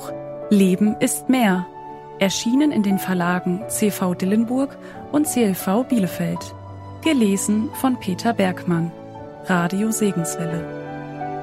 Buch Leben ist mehr, erschienen in den Verlagen CV Dillenburg und CLV Bielefeld. Gelesen von Peter Bergmann. Radio Segenswelle.